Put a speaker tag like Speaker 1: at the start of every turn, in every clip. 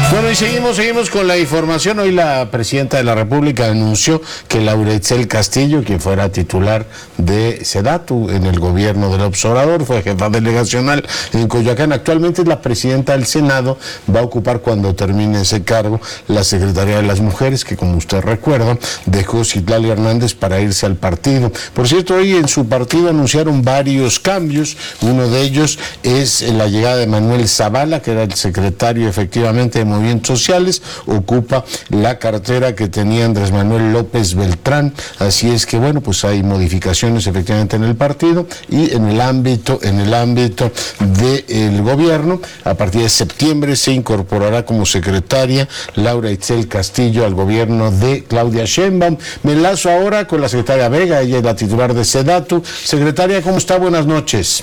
Speaker 1: Bueno, y seguimos con la información. Hoy la presidenta de la República anunció que Laura Itzel Castillo, quien fuera titular de SEDATU en el gobierno del Obrador, fue jefa delegacional en Coyoacán, actualmente es la presidenta del Senado, va a ocupar cuando termine ese cargo la Secretaría de las Mujeres, que como usted recuerda, dejó Citlali Hernández para irse al partido. Por cierto, hoy en su partido anunciaron varios cambios, uno de ellos es la llegada de Manuel Zavala, que era el secretario efectivamente de Movimientos Sociales, ocupa la cartera que tenía Andrés Manuel López Beltrán, así es que bueno, pues hay modificaciones efectivamente en el partido y en el ámbito del gobierno. A partir de septiembre se incorporará como secretaria Laura Itzel Castillo al gobierno de Claudia Sheinbaum. Me enlazo ahora con la secretaria Vega, ella es la titular de SEDATU. Secretaria, ¿cómo está? Buenas noches.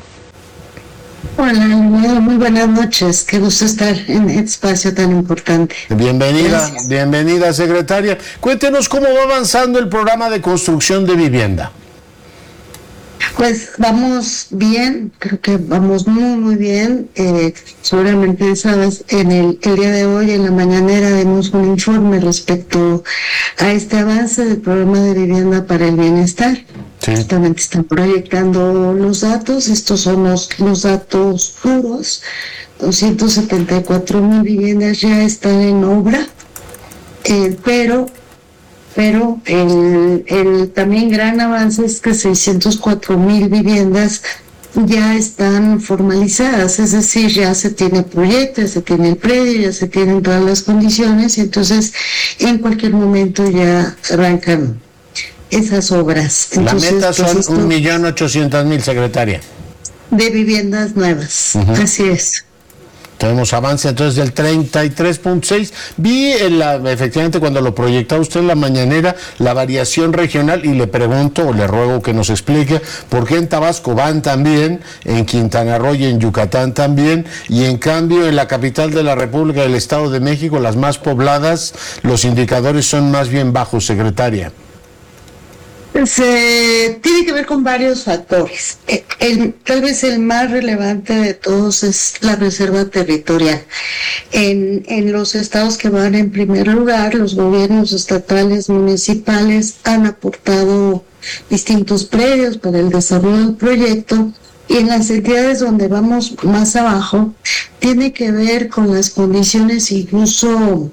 Speaker 2: Hola, muy buenas noches. Qué gusto estar en este espacio tan importante.
Speaker 1: Bienvenida, secretaria. Cuéntenos cómo va avanzando el programa de construcción de vivienda.
Speaker 2: Pues vamos bien, creo que vamos muy bien. Seguramente sabes, el día de hoy en la mañanera dimos un informe respecto a este avance del programa de vivienda para el bienestar. Sí. Justamente están proyectando los datos, estos son los datos puros. 274,000 viviendas ya están en obra, pero el también gran avance es que 604,000 viviendas ya están formalizadas, es decir, ya se tiene proyecto, ya se tiene el predio, ya se tienen todas las condiciones, y entonces en cualquier momento ya arrancan esas obras. Entonces,
Speaker 1: la meta son 1.800.000, secretaria.
Speaker 2: De viviendas nuevas, así es.
Speaker 1: Tenemos avance entonces del 33.6. Vi efectivamente cuando lo proyectaba usted en la mañanera la variación regional y le pregunto o le ruego que nos explique por qué en Tabasco van también, en Quintana Roo y en Yucatán también, y en cambio en la capital de la República del Estado de México, las más pobladas, los indicadores son más bien bajos, secretaria.
Speaker 2: Tiene que ver con varios factores. Tal vez el más relevante de todos es la reserva territorial. En los estados que van en primer lugar, los gobiernos estatales, municipales han aportado distintos predios para el desarrollo del proyecto, y en las entidades donde vamos más abajo, tiene que ver con las condiciones incluso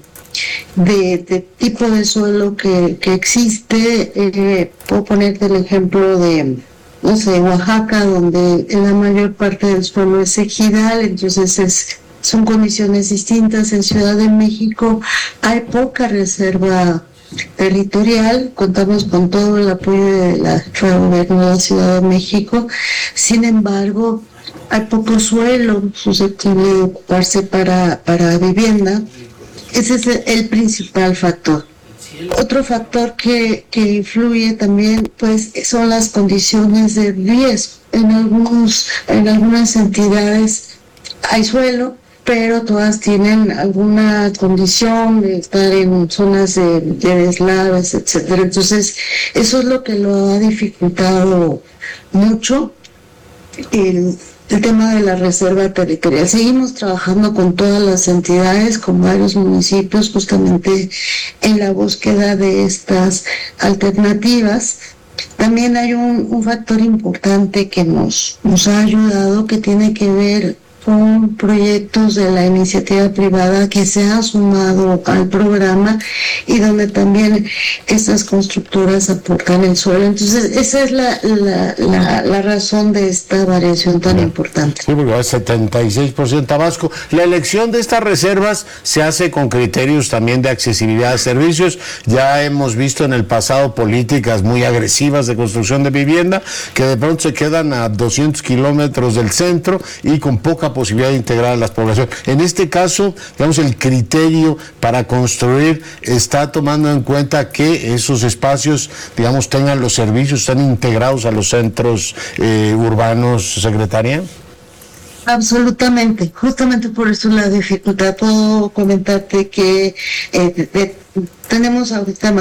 Speaker 2: de tipo de suelo que existe. Puedo ponerte el ejemplo de, no sé, Oaxaca, donde la mayor parte del suelo es ejidal, entonces son condiciones distintas. En Ciudad de México hay poca reserva territorial, contamos con todo el apoyo de la gobierno de la Ciudad de México, sin embargo hay poco suelo susceptible de ocuparse para vivienda. Ese es el principal factor. Otro factor que influye también, pues, son las condiciones de riesgo. En algunas entidades hay suelo, pero todas tienen alguna condición de estar en zonas de deslaves, etcétera. Entonces, eso es lo que lo ha dificultado mucho el tema de la reserva territorial. Seguimos trabajando con todas las entidades, con varios municipios, justamente en la búsqueda de estas alternativas. También hay un factor importante que nos ha ayudado, que tiene que ver con proyectos de la iniciativa privada que se ha sumado al programa y donde también estas constructoras aportan el suelo. Entonces, esa es la razón de esta variación tan importante.
Speaker 1: Sí, porque es 76% Tabasco. La elección de estas reservas se hace con criterios también de accesibilidad a servicios. Ya hemos visto en el pasado políticas muy agresivas de construcción de vivienda que de pronto se quedan a 200 kilómetros del centro y con poca posibilidad de integrar a las poblaciones. En este caso, digamos, el criterio para construir está tomando en cuenta que esos espacios, digamos, tengan los servicios, están integrados a los centros urbanos, secretaria.
Speaker 2: Absolutamente, justamente por eso la dificultad. Puedo comentarte que tenemos ahorita más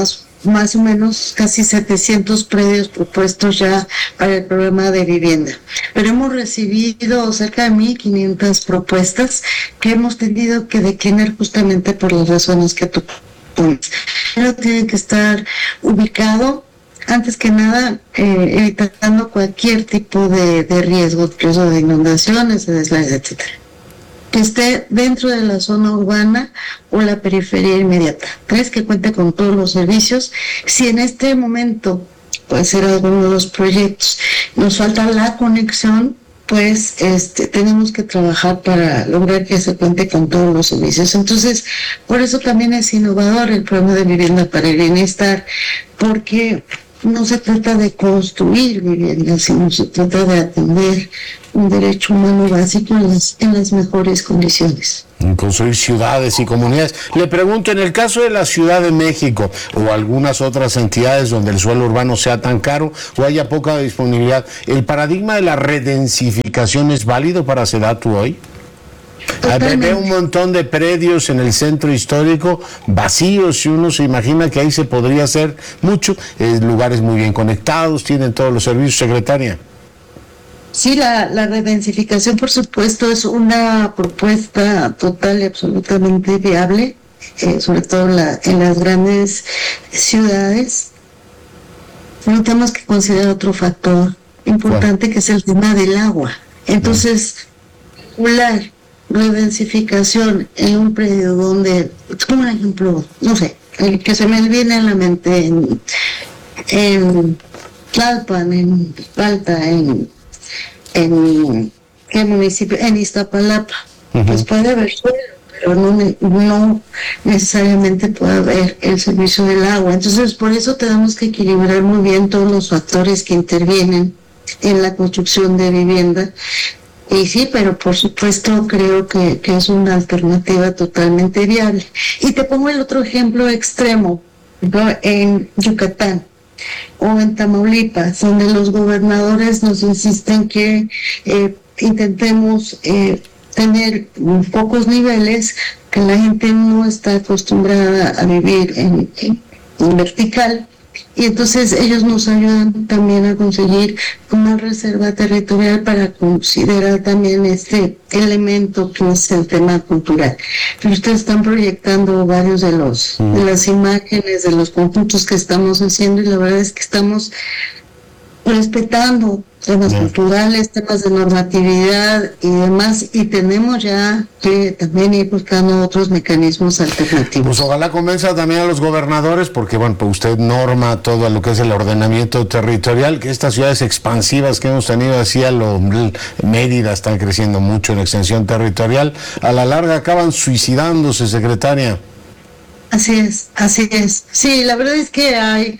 Speaker 2: más o menos casi 700 predios propuestos ya para el programa de vivienda. Pero hemos recibido cerca de 1,500 propuestas que hemos tenido que declinar justamente por las razones que tú pones. Pero tiene que estar ubicado, antes que nada, evitando cualquier tipo de riesgo de inundaciones, de deslaves, etcétera, que esté dentro de la zona urbana o la periferia inmediata. Tres, que cuente con todos los servicios. Si en este momento puede ser alguno de los proyectos, nos falta la conexión, pues tenemos que trabajar para lograr que se cuente con todos los servicios. Entonces, por eso también es innovador el programa de vivienda para el bienestar, porque no se trata de construir viviendas, sino se trata de atender un derecho humano básico en las mejores condiciones.
Speaker 1: Construir ciudades y comunidades. Le pregunto, en el caso de la Ciudad de México o algunas otras entidades donde el suelo urbano sea tan caro o haya poca disponibilidad, ¿el paradigma de la redensificación es válido para SEDATU hoy? Veo un montón de predios en el centro histórico vacíos y uno se imagina que ahí se podría hacer mucho, lugares muy bien conectados, tienen todos los servicios, secretaria.
Speaker 2: Sí, la redensificación, por supuesto, es una propuesta total y absolutamente viable, sobre todo en las grandes ciudades. Pero tenemos que considerar otro factor importante, que es el tema del agua. Entonces, redensificación en un predio donde, como un ejemplo, no sé, el que se me viene a la mente en Tlalpan, en Palta, en ¿qué municipio? En Iztapalapa. Pues puede haber suelo, pero no necesariamente puede haber el servicio del agua. Entonces, por eso tenemos que equilibrar muy bien todos los factores que intervienen en la construcción de vivienda. Y sí, pero por supuesto creo que es una alternativa totalmente viable. Y te pongo el otro ejemplo extremo, ¿no? En Yucatán o en Tamaulipas, donde los gobernadores nos insisten que intentemos tener pocos niveles, que la gente no está acostumbrada a vivir en vertical. Y entonces ellos nos ayudan también a conseguir una reserva territorial para considerar también este elemento que es el tema cultural. Pero ustedes están proyectando varios de las imágenes, de los conjuntos que estamos haciendo, y la verdad es que estamos respetando temas culturales, temas de normatividad y demás, y tenemos ya que también ir buscando otros mecanismos alternativos.
Speaker 1: Pues ojalá convenza también a los gobernadores, porque bueno, pues usted norma todo lo que es el ordenamiento territorial, que estas ciudades expansivas que hemos tenido así a lo Mérida están creciendo mucho en extensión territorial, a la larga acaban suicidándose, secretaria.
Speaker 2: Así es. Sí, la verdad es que hay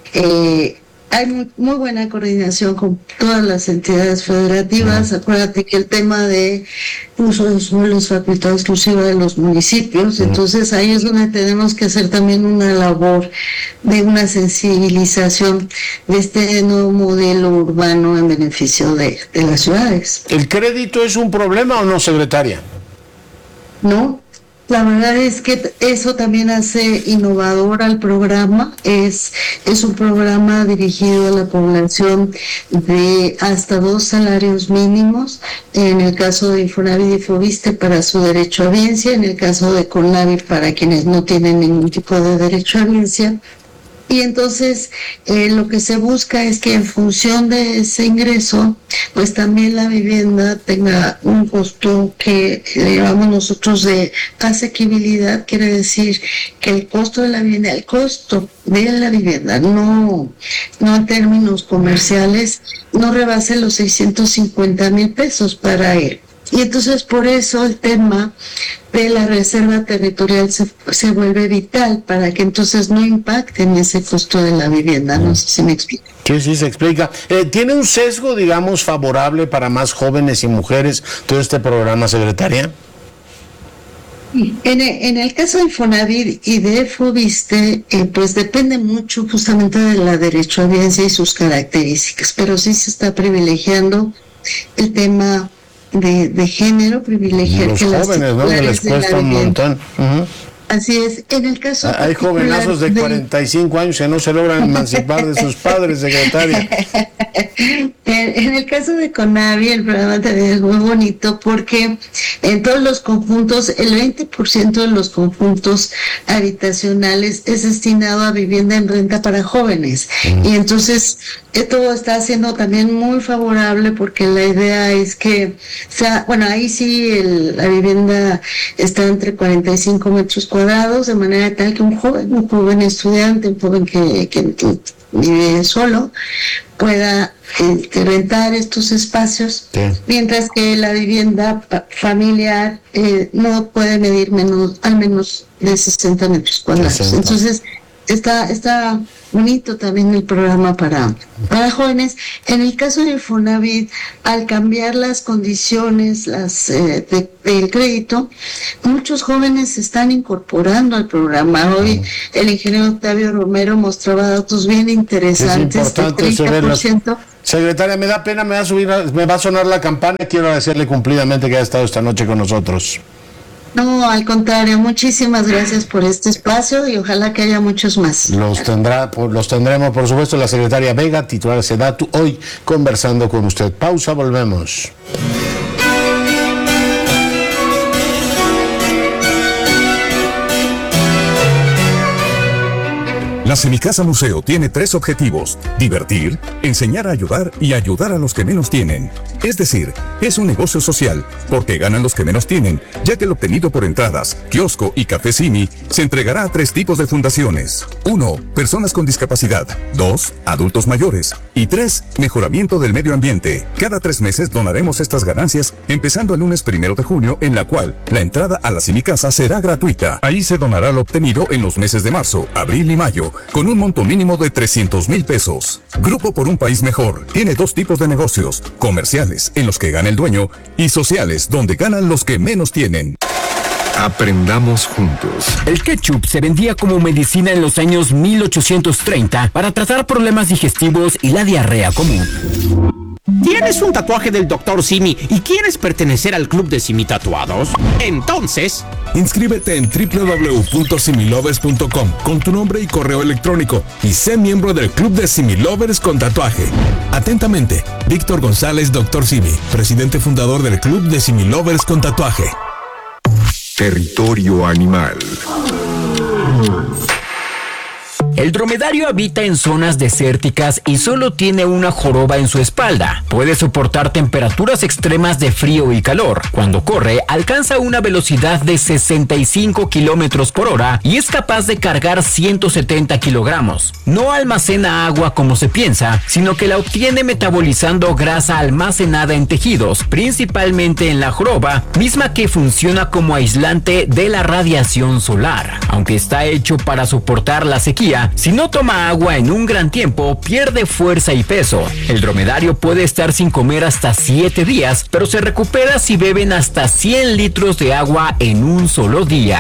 Speaker 2: muy buena coordinación con todas las entidades federativas. Acuérdate que el tema de uso de suelo es facultad exclusiva de los municipios, entonces ahí es donde tenemos que hacer también una labor de una sensibilización de este nuevo modelo urbano en beneficio de las ciudades.
Speaker 1: ¿El crédito es un problema o no, secretaria?
Speaker 2: No. La verdad es que eso también hace innovador al programa. Es un programa dirigido a la población de hasta 2 salarios mínimos. En el caso de Infonavit y Foviste, para su derecho a biencia. En el caso de Conavit, para quienes no tienen ningún tipo de derecho a biencia. Y entonces lo que se busca es que en función de ese ingreso, pues también la vivienda tenga un costo que le llamamos nosotros de asequibilidad. Quiere decir que el costo de la vivienda, no en términos comerciales, no rebase los 650,000 pesos para él. Y entonces por eso el tema de la reserva territorial se vuelve vital, para que entonces no impacte en ese costo de la vivienda. No sé si me explico.
Speaker 1: Sí, se explica. ¿Tiene un sesgo, digamos, favorable para más jóvenes y mujeres todo este programa, secretaria?
Speaker 2: En el caso de Infonavit y de Foviste, pues depende mucho justamente de la derecho a biencia y sus características, pero sí se está privilegiando el tema de género, privilegiar
Speaker 1: los
Speaker 2: que
Speaker 1: jóvenes, ¿no? Que les cuesta un montón.
Speaker 2: Así es. En el caso
Speaker 1: Hay jovenazos de 45 años que no se logran emancipar de sus padres, secretaria.
Speaker 2: En el caso de CONAVI, el programa también es muy bonito porque en todos los conjuntos, el 20% de los conjuntos habitacionales es destinado a vivienda en renta para jóvenes. Y entonces esto está siendo también muy favorable porque la idea es que ahí sí la vivienda está entre 45 metros cuadrados, de manera tal que un joven estudiante, un joven que vive solo, pueda rentar estos espacios, sí. Mientras que la vivienda familiar no puede medir al menos de 60 metros cuadrados. 60. Entonces, está bonito también el programa para jóvenes. En el caso de Infonavit, al cambiar las condiciones del crédito, muchos jóvenes se están incorporando al programa. Hoy el ingeniero Octavio Romero mostraba datos bien interesantes.
Speaker 1: Es importante saberlo. Secretaria, me da pena, me va a sonar la campana y quiero agradecerle cumplidamente que haya estado esta noche con nosotros.
Speaker 2: No, al contrario, muchísimas gracias por este espacio y ojalá que haya muchos más.
Speaker 1: Los tendremos, por supuesto, la secretaria Vega, titular de SEDATU, hoy conversando con usted. Pausa, volvemos.
Speaker 3: La Semicasa Museo tiene 3 objetivos: divertir, enseñar a ayudar y ayudar a los que menos tienen. Es decir, es un negocio social, porque ganan los que menos tienen, ya que el obtenido por entradas, kiosco y café Simi se entregará a 3 tipos de fundaciones. 1. Personas con discapacidad. 2. Adultos mayores. Y 3. Mejoramiento del medio ambiente. Cada 3 meses donaremos estas ganancias, empezando el lunes 1 de junio, en la cual la entrada a la Semicasa será gratuita. Ahí se donará lo obtenido en los meses de marzo, abril y mayo, con un monto mínimo de 300,000 pesos. Grupo por un País Mejor tiene 2 tipos de negocios: comerciales, en los que gana el dueño, y sociales, donde ganan los que menos tienen.
Speaker 4: Aprendamos juntos.
Speaker 5: El ketchup se vendía como medicina en los años 1830 para tratar problemas digestivos y la diarrea común.
Speaker 6: ¿Tienes un tatuaje del Dr. Simi y quieres pertenecer al club de Simi Tatuados? Entonces,
Speaker 7: inscríbete en www.similovers.com con tu nombre y correo electrónico y sé miembro del club de Similovers con tatuaje. Atentamente, Víctor González, Dr. Simi, presidente fundador del club de Similovers con tatuaje.
Speaker 4: Territorio animal.
Speaker 5: El dromedario habita en zonas desérticas y solo tiene una joroba en su espalda. Puede soportar temperaturas extremas de frío y calor. Cuando corre, alcanza una velocidad de 65 kilómetros por hora y es capaz de cargar 170 kilogramos. No almacena agua como se piensa, sino que la obtiene metabolizando grasa almacenada en tejidos, principalmente en la joroba, misma que funciona como aislante de la radiación solar. Aunque está hecho para soportar la sequía, si no toma agua en un gran tiempo, pierde fuerza y peso. El dromedario puede estar sin comer hasta 7 días, pero se recupera si beben hasta 100 litros de agua en un solo día.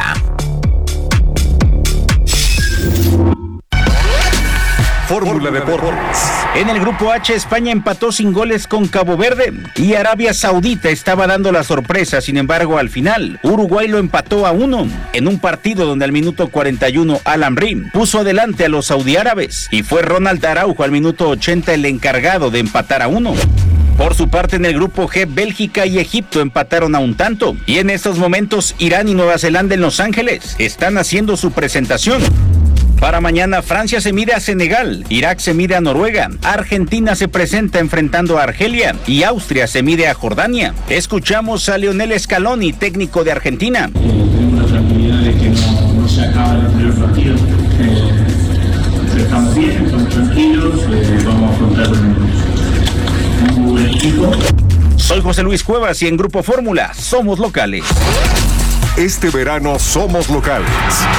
Speaker 3: Fórmula Deportes.
Speaker 6: en el grupo H, España empató sin goles con Cabo Verde y Arabia Saudita estaba dando la sorpresa. Sin embargo, al final, Uruguay lo empató a 1 en un partido donde al minuto 41 Al-Amri puso adelante a los saudiárabes y fue Ronald Araujo al minuto 80 el encargado de empatar a 1. Por su parte, en el grupo G, Bélgica y Egipto empataron a un tanto. Y en estos momentos, Irán y Nueva Zelanda en Los Ángeles están haciendo su presentación. Para mañana, Francia se mide a Senegal, Irak se mide a Noruega, Argentina se presenta enfrentando a Argelia y Austria se mide a Jordania. Escuchamos a Lionel Scaloni, técnico de Argentina.
Speaker 8: Tenemos la tranquilidad de que no se acaba el primer partido. Estamos bien, estamos tranquilos, vamos a afrontar un buen equipo.
Speaker 6: Soy José Luis Cuevas y en Grupo Fórmula somos locales.
Speaker 4: Este verano somos locales.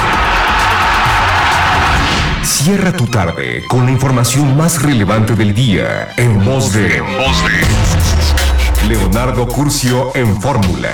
Speaker 4: Cierra tu tarde con la información más relevante del día en voz de Leonardo Curcio en Fórmula.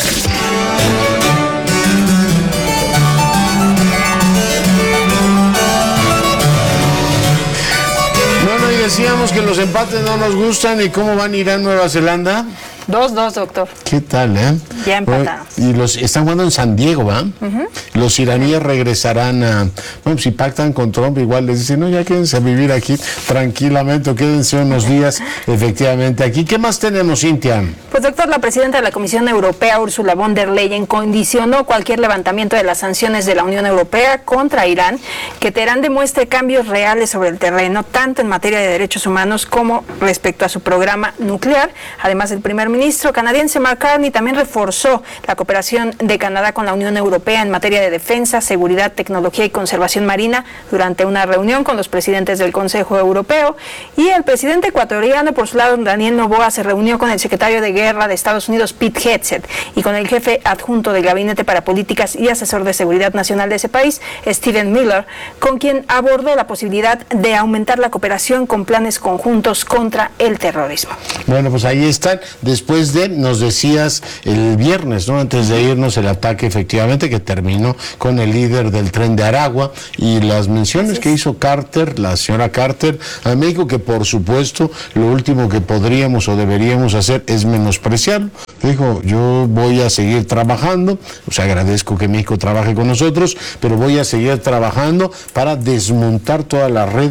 Speaker 1: Bueno, y decíamos que los empates no nos gustan. ¿Y cómo van Irán, Nueva Zelanda?
Speaker 9: 2-2, doctor.
Speaker 1: ¿Qué tal,
Speaker 9: Ya empatados.
Speaker 1: Y los están jugando en San Diego, ¿va? Los iraníes regresarán a... Bueno, si pactan con Trump, igual les dicen, no, ya quédense a vivir aquí tranquilamente, o quédense unos días, efectivamente, aquí. ¿Qué más tenemos, Cintia?
Speaker 9: Pues, doctor, la presidenta de la Comisión Europea, Ursula von der Leyen, condicionó cualquier levantamiento de las sanciones de la Unión Europea contra Irán, que Teherán demuestre cambios reales sobre el terreno, tanto en materia de derechos humanos como respecto a su programa nuclear. Además, el primer ministro canadiense Mark Carney también reforzó la cooperación de Canadá con la Unión Europea en materia de defensa, seguridad, tecnología y conservación marina durante una reunión con los presidentes del Consejo Europeo. Y el presidente ecuatoriano, por su lado, Daniel Noboa, se reunió con el secretario de Guerra de Estados Unidos, Pete Hegseth, y con el jefe adjunto del Gabinete para Políticas y asesor de Seguridad Nacional de ese país, Stephen Miller, con quien abordó la posibilidad de aumentar la cooperación con planes conjuntos contra el terrorismo.
Speaker 1: Bueno, pues ahí están. Después de, nos decías el viernes, ¿no? Antes de irnos, el ataque efectivamente que terminó con el líder del Tren de Aragua y las menciones que hizo Carter, la señora Carter, a México, que por supuesto lo último que podríamos o deberíamos hacer es menospreciarlo. Dijo, yo voy a seguir trabajando, o sea, agradezco que México trabaje con nosotros, pero voy a seguir trabajando para desmontar toda la red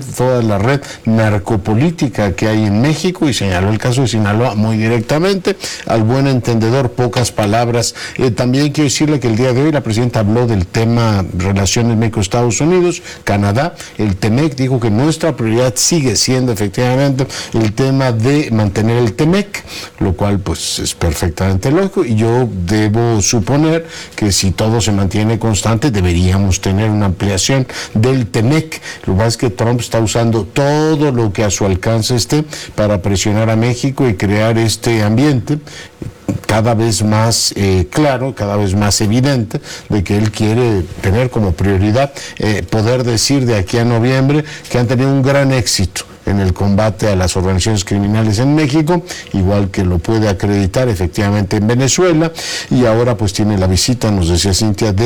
Speaker 1: narcopolítica que hay en México, y señaló el caso de Sinaloa muy directamente, al buen entendedor, pocas palabras. También quiero decirle que el día de hoy la presidenta habló del tema relaciones México-Estados Unidos, Canadá, el TEMEC, dijo que nuestra prioridad sigue siendo efectivamente el tema de mantener el TEMEC, lo cual pues es perfectamente lógico, y yo debo suponer que si todo se mantiene constante deberíamos tener una ampliación del TEMEC. Lo que pasa es que Trump está usando todo lo que a su alcance esté para presionar a México y crear este ambiente cada vez más claro, cada vez más evidente, de que él quiere tener como prioridad poder decir de aquí a noviembre que han tenido un gran éxito en el combate a las organizaciones criminales en México, igual que lo puede acreditar efectivamente en Venezuela, y ahora pues tiene la visita, nos decía Cintia,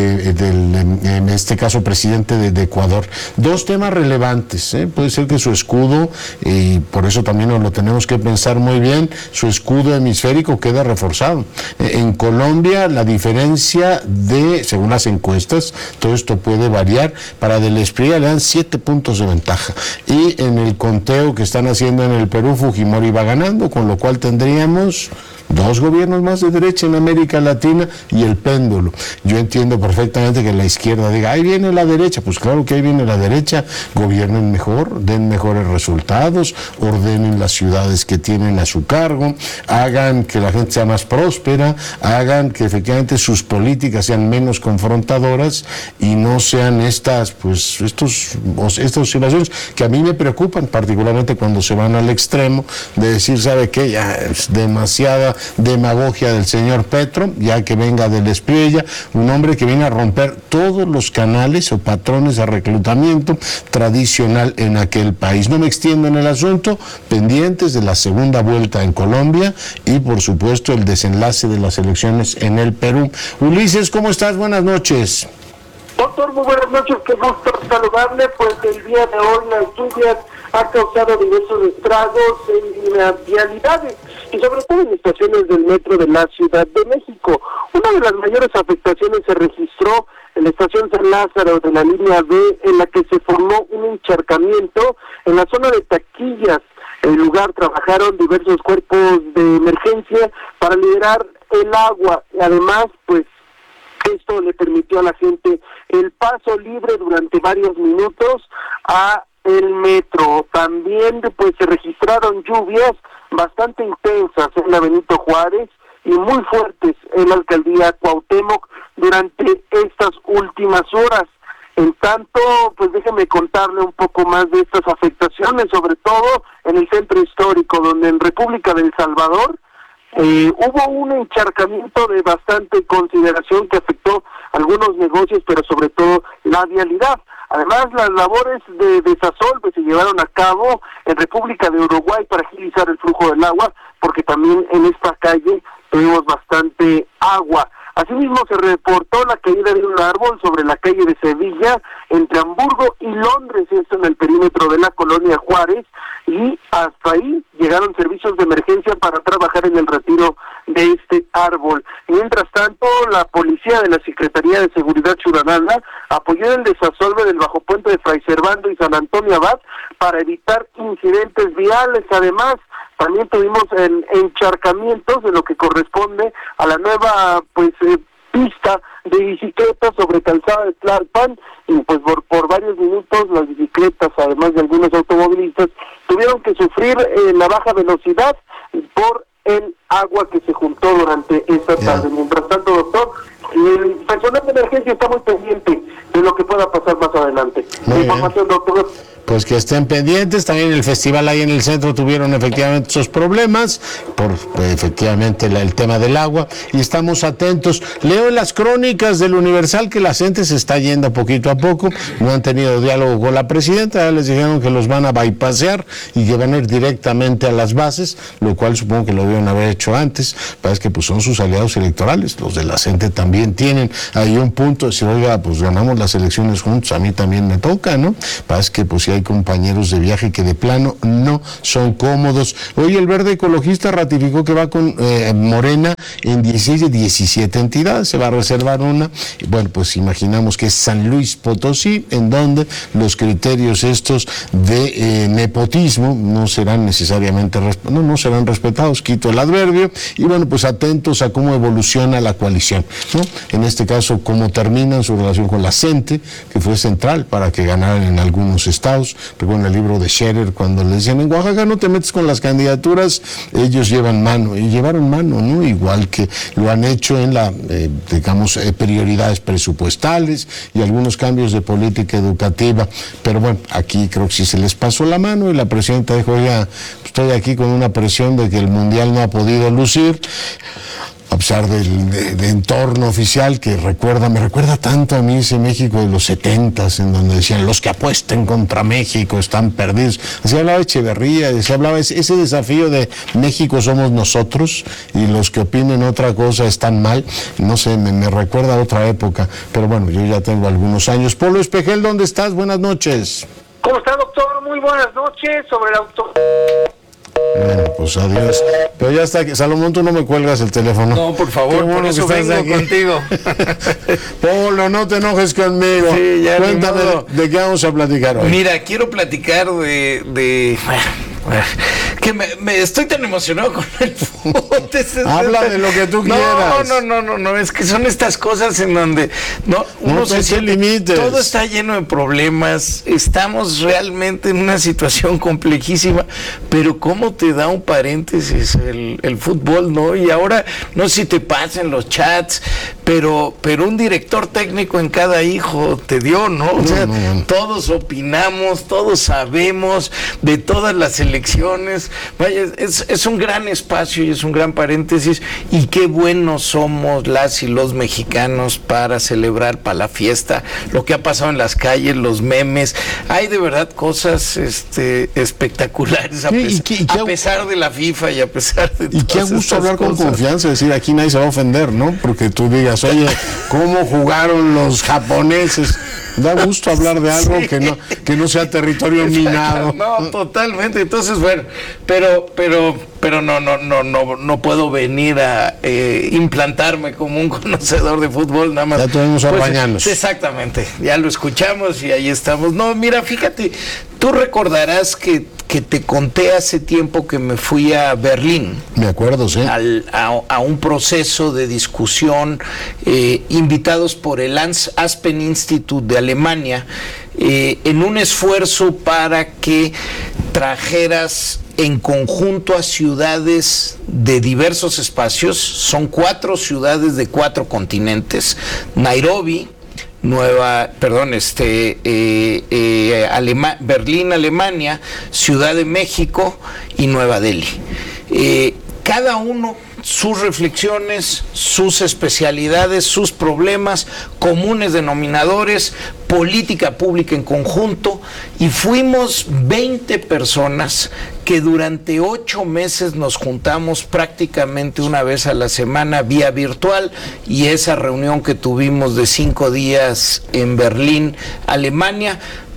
Speaker 1: en este caso presidente de Ecuador. Dos temas relevantes, puede ser que su escudo, y por eso también nos lo tenemos que pensar muy bien, su escudo hemisférico queda reforzado. En Colombia la diferencia según las encuestas, todo esto puede variar, para Del Espriella le dan 7 puntos de ventaja, y en el conteo que están haciendo en el Perú, Fujimori va ganando, con lo cual tendríamos 2 gobiernos más de derecha en América Latina y el péndulo. Yo entiendo perfectamente que la izquierda diga, ahí viene la derecha, pues claro que ahí viene la derecha, gobiernen mejor, den mejores resultados, ordenen las ciudades que tienen a su cargo, hagan que la gente sea más próspera, hagan que efectivamente sus políticas sean menos confrontadoras y no sean estas oscilaciones que a mí me preocupan, particularmente cuando se van al extremo de decir, ¿sabe qué? Ya es demasiada demagogia del señor Petro, ya que venga Del Espriella, un hombre que viene a romper todos los canales o patrones de reclutamiento tradicional en aquel país. No me extiendo en el asunto, pendientes de la segunda vuelta en Colombia y por supuesto el desenlace de las elecciones en el Perú. Ulises, ¿cómo estás? Buenas noches.
Speaker 10: Doctor, muy buenas noches, qué gusto saludarle. Pues el día de hoy las lluvias han causado diversos estragos en las vialidades y sobre todo en estaciones del metro de la Ciudad de México. Una de las mayores afectaciones se registró en la estación San Lázaro de la línea B, en la que se formó un encharcamiento en la zona de taquillas. En el lugar trabajaron diversos cuerpos de emergencia para liberar el agua. Además, pues esto le permitió a la gente el paso libre durante varios minutos a el metro. También pues se registraron lluvias bastante intensas en la Benito Juárez y muy fuertes en la alcaldía Cuauhtémoc durante estas últimas horas. En tanto, pues déjeme contarle un poco más de estas afectaciones, sobre todo en el centro histórico, donde en República del Salvador hubo un encharcamiento de bastante consideración que afectó algunos negocios, pero sobre todo la vialidad. Además, las labores de desasol pues se llevaron a cabo en República de Uruguay para agilizar el flujo del agua, porque también en esta calle tuvimos bastante agua. Asimismo, se reportó la caída de un árbol sobre la calle de Sevilla, entre Hamburgo y Londres, esto en el perímetro de la colonia Juárez, y hasta ahí llegaron servicios de emergencia para trabajar en el retiro de este árbol. Mientras tanto, la policía de la Secretaría de Seguridad Ciudadana apoyó el desasolve del bajopuente de Fray Servando y San Antonio Abad para evitar incidentes viales. Además, también tuvimos encharcamientos de lo que corresponde a la nueva pista de bicicletas sobre calzada de Tlalpan, y pues por varios minutos las bicicletas, además de algunos automovilistas, tuvieron que sufrir la baja velocidad por el agua que se juntó durante esta tarde. Mientras tanto, doctor, el personal de emergencia está muy pendiente de lo que pueda pasar más adelante. Información, doctor.
Speaker 1: Pues que estén pendientes. También el festival ahí en el centro tuvieron efectivamente esos problemas por efectivamente el tema del agua, y estamos atentos. Leo en las crónicas del Universal que la gente se está yendo poquito a poco, no han tenido diálogo con la presidenta, ya les dijeron que los van a bypassear y que van a ir directamente a las bases, lo cual supongo que lo debieron haber hecho antes. Parece que pues son sus aliados electorales, los de la gente también tienen ahí un punto de decir, oiga, pues ganamos las elecciones juntos, a mí también me toca, ¿no? Parece que pues hay compañeros de viaje que de plano no son cómodos. Hoy el Verde Ecologista ratificó que va con Morena en 16 de 17 entidades, se va a reservar una. Bueno, pues imaginamos que es San Luis Potosí, en donde los criterios estos de nepotismo no serán necesariamente no serán respetados, quito el adverbio, y bueno, pues atentos a cómo evoluciona la coalición, ¿no? En este caso, cómo terminan su relación con la CENTE, que fue central para que ganaran en algunos estados. Recuerden el libro de Scherer, cuando le decían, en Oaxaca no te metes con las candidaturas, ellos llevan mano, y llevaron mano, ¿no? Igual que lo han hecho en la, prioridades presupuestales y algunos cambios de política educativa. Pero bueno, aquí creo que sí se les pasó la mano, y la presidenta dijo, oiga, estoy aquí con una presión de que el Mundial no ha podido lucir, a pesar de entorno oficial que me recuerda tanto a mí ese México de los 70s, en donde decían, los que apuesten contra México están perdidos. Se hablaba de Echeverría, se hablaba ese desafío de México somos nosotros, y los que opinen otra cosa están mal. No sé, me recuerda a otra época, pero bueno, yo ya tengo algunos años. Polo Espejel, ¿dónde estás? Buenas noches.
Speaker 10: ¿Cómo está, doctor? Muy buenas noches. Sobre el auto...
Speaker 1: Bueno, pues adiós. Pero ya está, Salomón, tú no me cuelgas el teléfono.
Speaker 11: No, por favor,
Speaker 1: bueno
Speaker 11: por eso vengo
Speaker 1: aquí
Speaker 11: contigo.
Speaker 1: Polo, no te enojes conmigo.
Speaker 11: Sí, ya.
Speaker 1: Cuéntame de qué vamos a platicar hoy.
Speaker 11: Mira, quiero platicar de que me estoy tan emocionado con el fútbol.
Speaker 1: Habla de lo que tú quieras.
Speaker 11: No, es que son estas cosas en donde uno se siente,
Speaker 1: limites.
Speaker 11: Todo está lleno de problemas, estamos realmente en una situación complejísima, pero cómo te da un paréntesis el fútbol, ¿no? Y ahora, no sé si te pasan los chats, pero un director técnico en cada hijo te dio, ¿no? O sea, todos opinamos, todos sabemos de todas las elecciones. Vaya, es un gran espacio y es un gran paréntesis, y qué buenos somos las y los mexicanos para celebrar, para la fiesta, lo que ha pasado en las calles, los memes. Hay de verdad cosas espectaculares, a pesar de la FIFA y a pesar de
Speaker 1: y qué gusto hablar con confianza, decir, aquí nadie se va a ofender, ¿no? Porque tú digas, oye, ¿cómo jugaron los japoneses? Da gusto hablar de algo que no sea territorio minado.
Speaker 11: No, totalmente. Entonces, bueno, pero no puedo venir a implantarme como un conocedor de fútbol, nada más.
Speaker 1: Ya tuvimos apañarnos.
Speaker 11: Exactamente, ya lo escuchamos y ahí estamos. No, mira, fíjate, tú recordarás que te conté hace tiempo que me fui a Berlín.
Speaker 1: Me acuerdo, sí.
Speaker 11: A un proceso de discusión, invitados por el Aspen Institute de Alemania, en un esfuerzo para que trajeras en conjunto a ciudades de diversos espacios. Son 4 ciudades de 4 continentes: Nairobi, Berlín, Alemania, Ciudad de México y Nueva Delhi. Cada uno sus reflexiones, sus especialidades, sus problemas, comunes denominadores, política pública en conjunto, y fuimos 20 personas que durante 8 meses nos juntamos prácticamente una vez a la semana vía virtual, y esa reunión que tuvimos de 5 días en Berlín, Alemania,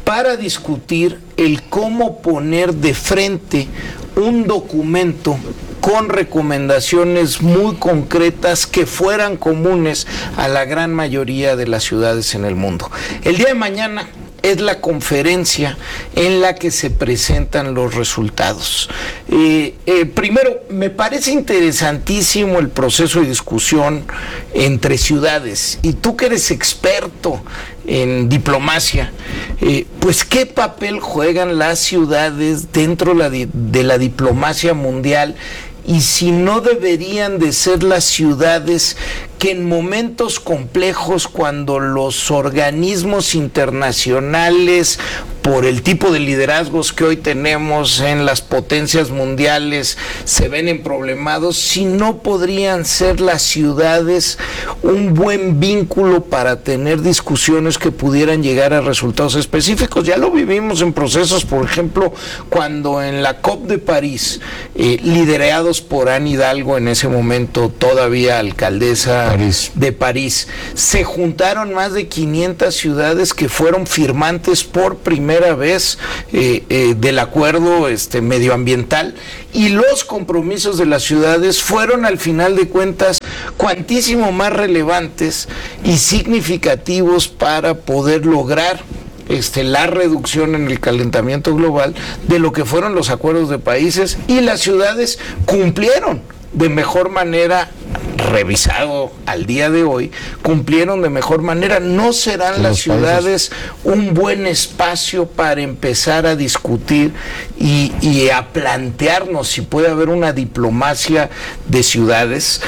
Speaker 11: para discutir el cómo poner de frente un documento con recomendaciones muy concretas que fueran comunes a la gran mayoría de las ciudades en el mundo. El día de mañana es la conferencia en la que se presentan los resultados. Primero, me parece interesantísimo el proceso de discusión entre ciudades, y tú que eres experto en diplomacia, pues qué papel juegan las ciudades dentro de la diplomacia mundial, y si no deberían de ser las ciudades que en momentos complejos, cuando los organismos internacionales, por el tipo de liderazgos que hoy tenemos en las potencias mundiales, se ven emproblemados, si no podrían ser las ciudades un buen vínculo para tener discusiones que pudieran llegar a resultados específicos. Ya lo vivimos en procesos, por ejemplo, cuando en la COP de París, liderados por Anne Hidalgo, en ese momento todavía alcaldesa de París, se juntaron más de 500 ciudades que fueron firmantes por primera vez del acuerdo medioambiental, y los compromisos de las ciudades fueron, al final de cuentas, cuantísimo más relevantes y significativos para poder lograr la reducción en el calentamiento global de lo que fueron los acuerdos de países, y las ciudades cumplieron de mejor manera. Revisado al día de hoy, cumplieron de mejor manera. ¿No serán las ciudades un buen espacio para empezar a discutir y a plantearnos si puede haber una diplomacia de ciudades?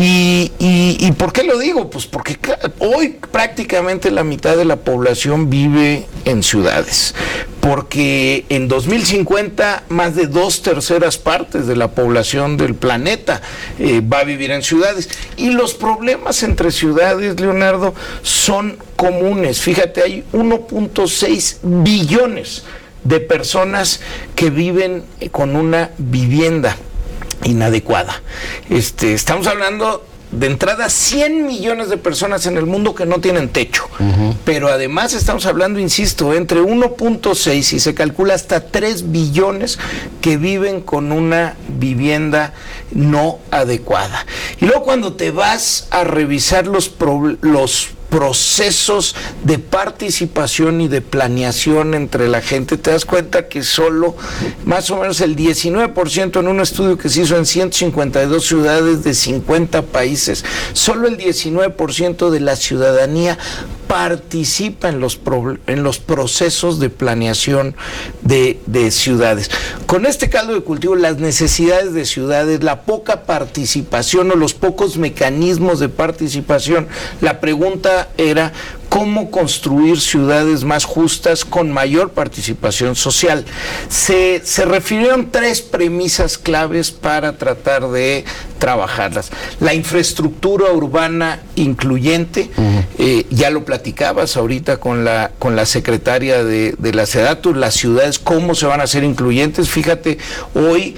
Speaker 11: ¿Y por qué lo digo? Pues porque hoy prácticamente la mitad de la población vive en ciudades, porque en 2050 más de 2/3 partes de la población del planeta va a vivir en ciudades. Y los problemas entre ciudades, Leonardo, son comunes. Fíjate, hay 1.6 billones de personas que viven con una vivienda inadecuada. Estamos hablando de entrada 100 millones de personas en el mundo que no tienen techo, pero además estamos hablando, insisto, entre 1.6 y se calcula hasta 3 billones que viven con una vivienda no adecuada. Y luego cuando te vas a revisar los procesos de participación y de planeación entre la gente, te das cuenta que solo más o menos el 19%, en un estudio que se hizo en 152 ciudades de 50 países, solo el 19% de la ciudadanía participa en los procesos de planeación de ciudades. Con este caldo de cultivo, las necesidades de ciudades, la poca participación o los pocos mecanismos de participación, la pregunta era cómo construir ciudades más justas con mayor participación social. Se refirieron 3 premisas claves para tratar de trabajarlas. La infraestructura urbana incluyente, ya lo platicabas ahorita con la secretaria de la SEDATU, las ciudades, cómo se van a hacer incluyentes. Fíjate, hoy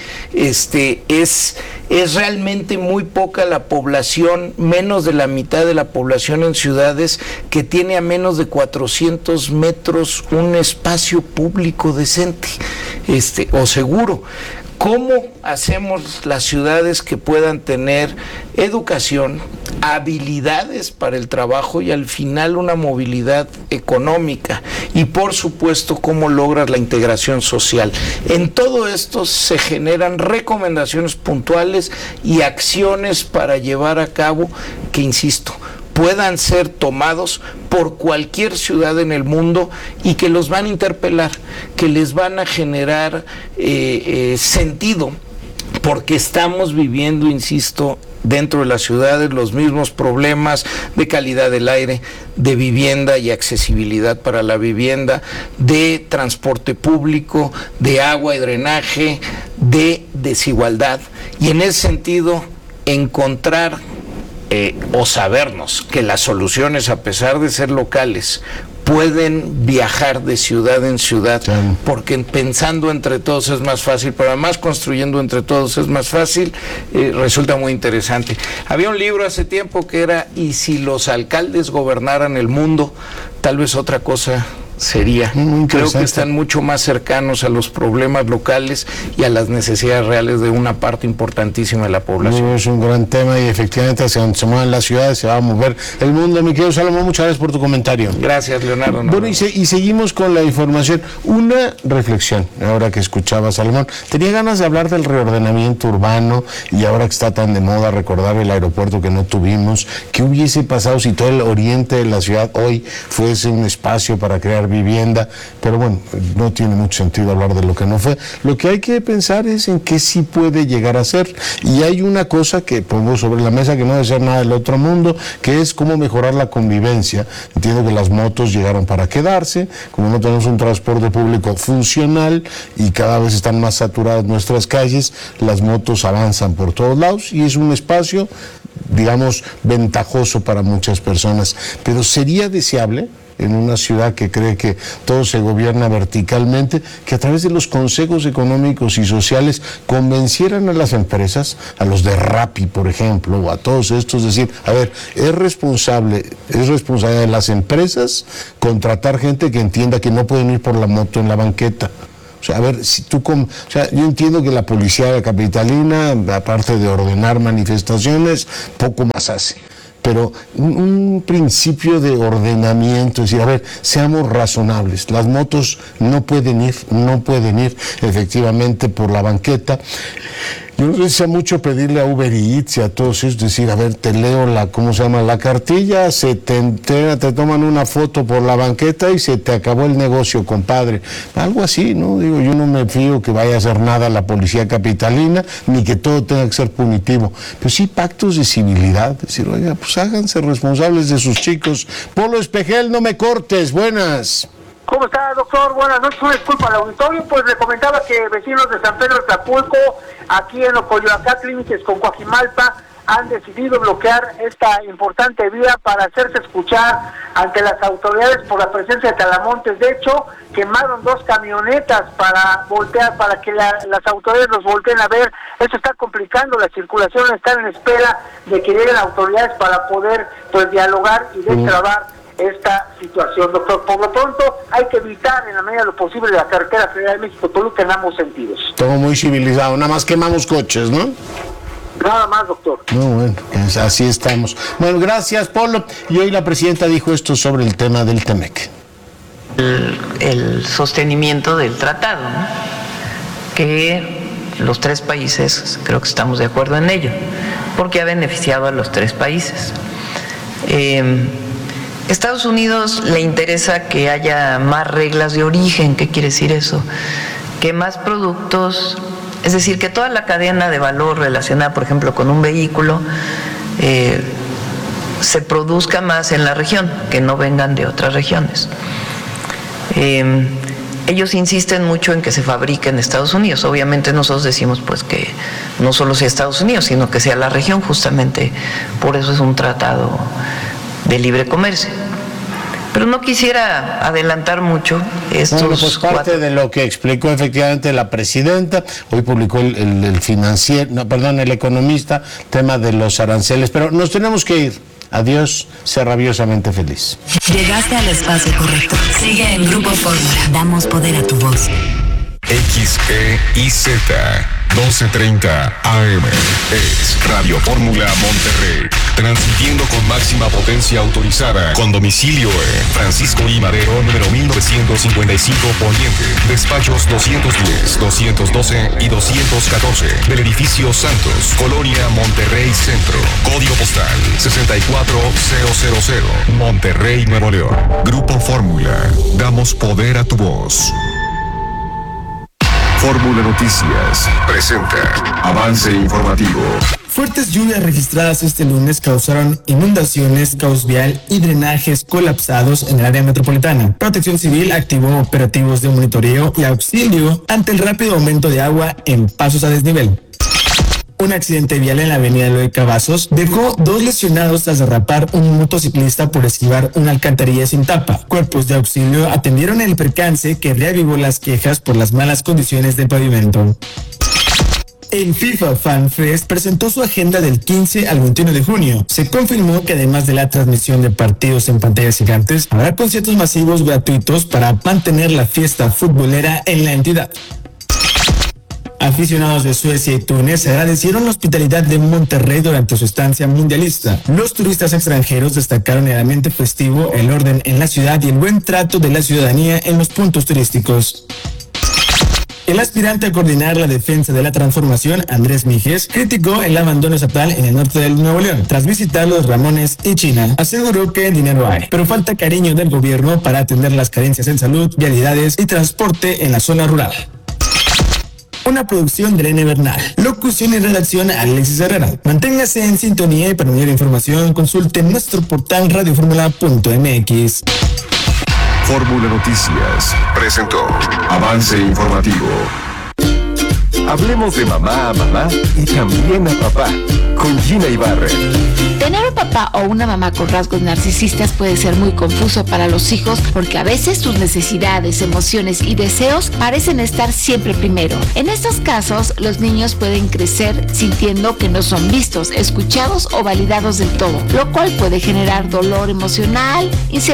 Speaker 11: es realmente muy poca la población, menos de la mitad de la población en ciudades que tiene a menos de 400 metros un espacio público decente o seguro. ¿Cómo hacemos las ciudades que puedan tener educación, habilidades para el trabajo y al final una movilidad económica? Y por supuesto, ¿cómo logras la integración social? En todo esto se generan recomendaciones puntuales y acciones para llevar a cabo que, insisto, puedan ser tomados por cualquier ciudad en el mundo y que los van a interpelar, que les van a generar sentido, porque estamos viviendo, insisto, dentro de las ciudades los mismos problemas de calidad del aire, de vivienda y accesibilidad para la vivienda, de transporte público, de agua y drenaje, de desigualdad. Y en ese sentido, encontrar o sabernos que las soluciones, a pesar de ser locales, pueden viajar de ciudad en ciudad, porque pensando entre todos es más fácil, pero además construyendo entre todos es más fácil, resulta muy interesante. Había un libro hace tiempo que era "¿Y si los alcaldes gobernaran el mundo?". Tal vez otra cosa sería. Creo que están mucho más cercanos a los problemas locales y a las necesidades reales de una parte importantísima de la población.
Speaker 1: Es un gran tema y efectivamente hacia donde se mueven las ciudades se va a mover el mundo. Mi querido Salomón, muchas gracias por tu comentario.
Speaker 11: Gracias, Leonardo.
Speaker 1: Bueno, y seguimos con la información. Una reflexión, ahora que escuchaba Salomón. Tenía ganas de hablar del reordenamiento urbano y ahora que está tan de moda recordar el aeropuerto que no tuvimos. ¿Qué hubiese pasado si todo el oriente de la ciudad hoy fuese un espacio para crear vivienda? Pero bueno, no tiene mucho sentido hablar de lo que no fue. Lo que hay que pensar es en qué sí puede llegar a ser. Y hay una cosa que pongo sobre la mesa que no debe ser nada del otro mundo, que es cómo mejorar la convivencia. Entiendo que las motos llegaron para quedarse, como no tenemos un transporte público funcional y cada vez están más saturadas nuestras calles, las motos avanzan por todos lados y es un espacio, digamos, ventajoso para muchas personas. Pero sería deseable, en una ciudad que cree que todo se gobierna verticalmente, que a través de los consejos económicos y sociales convencieran a las empresas, a los de Rappi, por ejemplo, o a todos estos, decir, a ver, es responsabilidad de las empresas contratar gente que entienda que no pueden ir por la moto en la banqueta. O sea, a ver, si tú yo entiendo que la policía capitalina, aparte de ordenar manifestaciones, poco más hace. Pero un principio de ordenamiento, es decir, a ver, seamos razonables, las motos no pueden ir efectivamente por la banqueta. Yo no sé si sea mucho pedirle a Uber Eats y a todos ellos, decir, a ver, te leo la cartilla, te toman una foto por la banqueta y se te acabó el negocio, compadre. Algo así, ¿no? Digo, yo no me fío que vaya a hacer nada la policía capitalina, ni que todo tenga que ser punitivo. Pero sí pactos de civilidad, decir, oiga, pues háganse responsables de sus chicos. Polo Espejel, no me cortes, buenas.
Speaker 10: ¿Cómo está, doctor? Buenas noches, una disculpa al auditorio. Pues le comentaba que vecinos de San Pedro de Tlapulco, aquí en Ocoyoacán, límites con Coajimalpa, han decidido bloquear esta importante vía para hacerse escuchar ante las autoridades por la presencia de talamontes. De hecho, quemaron 2 camionetas para voltear, para que las autoridades los volteen a ver. Esto está complicando la circulación, están en espera de que lleguen autoridades para poder dialogar y destrabar esta situación, doctor. Por lo pronto hay que evitar en la medida de lo posible la carretera federal México-Toluca en ambos sentidos.
Speaker 1: Todo muy civilizado, nada más quemamos coches, ¿no?
Speaker 10: Nada más, doctor.
Speaker 1: No, bueno, pues así estamos. Bueno, gracias, Polo. Y hoy la presidenta dijo esto sobre el tema del TEMEC.
Speaker 12: El sostenimiento del tratado, ¿no? Que los 3 países, creo que estamos de acuerdo en ello, porque ha beneficiado a los 3 países. Estados Unidos le interesa que haya más reglas de origen. ¿Qué quiere decir eso? Que más productos, es decir, que toda la cadena de valor relacionada, por ejemplo, con un vehículo, se produzca más en la región, que no vengan de otras regiones. Ellos insisten mucho en que se fabrique en Estados Unidos. Obviamente nosotros decimos pues que no solo sea Estados Unidos, sino que sea la región, justamente por eso es un tratado de libre comercio. Pero no quisiera adelantar mucho estos.
Speaker 1: Bueno, pues parte de lo que explicó efectivamente la presidenta, hoy publicó el economista, tema de los aranceles, pero nos tenemos que ir. Adiós, sé rabiosamente feliz.
Speaker 13: Llegaste al espacio correcto. Sigue en Grupo Fórmula. Damos poder a tu voz.
Speaker 3: XEIZ 1230 AM es Radio Fórmula Monterrey, transmitiendo con máxima potencia autorizada, con domicilio en Francisco I. Madero, número 1955 Poniente, despachos 210, 212 y 214 del edificio Santos, Colonia Monterrey Centro, código postal 64000, Monterrey, Nuevo León. Grupo Fórmula, damos poder a tu voz. Fórmula Noticias presenta avance informativo.
Speaker 14: Fuertes lluvias registradas este lunes causaron inundaciones, caos vial y drenajes colapsados en el área metropolitana. Protección Civil activó operativos de monitoreo y auxilio ante el rápido aumento de agua en pasos a desnivel. Un accidente vial en la avenida Eloy Cavazos dejó 2 lesionados tras derrapar un motociclista por esquivar una alcantarilla sin tapa. Cuerpos de auxilio atendieron el percance que reavivó las quejas por las malas condiciones del pavimento. El FIFA Fan Fest presentó su agenda del 15 al 21 de junio. Se confirmó que además de la transmisión de partidos en pantallas gigantes, habrá conciertos masivos gratuitos para mantener la fiesta futbolera en la entidad. Aficionados de Suecia y Túnez agradecieron la hospitalidad de Monterrey durante su estancia mundialista. Los turistas extranjeros destacaron el ambiente festivo, el orden en la ciudad y el buen trato de la ciudadanía en los puntos turísticos. El aspirante a coordinar la defensa de la transformación, Andrés Mijes, criticó el abandono estatal en el norte del Nuevo León. Tras visitar los Ramones y China, aseguró que dinero hay, pero falta cariño del gobierno para atender las carencias en salud, vialidades y transporte en la zona rural. Una producción de Elena Bernal. Locución y redacción Alexis Herrera. Manténgase en sintonía y para mayor información consulte nuestro portal radioformula.mx.
Speaker 4: Fórmula Noticias presentó Avance Informativo. Hablemos de mamá a mamá y también a papá con Gina Ibarra.
Speaker 15: Tener un papá o una mamá con rasgos narcisistas puede ser muy confuso para los hijos porque a veces sus necesidades, emociones y deseos parecen estar siempre primero. En estos casos, los niños pueden crecer sintiendo que no son vistos, escuchados o validados del todo, lo cual puede generar dolor emocional, inseguridad